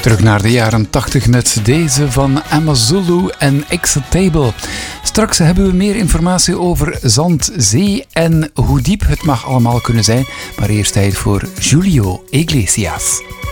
Terug naar de jaren 80 met deze van Amazulu en X-Table. Straks hebben we meer informatie over zand, zee en hoe diep het mag allemaal kunnen zijn. Maar eerst tijd voor Julio Iglesias.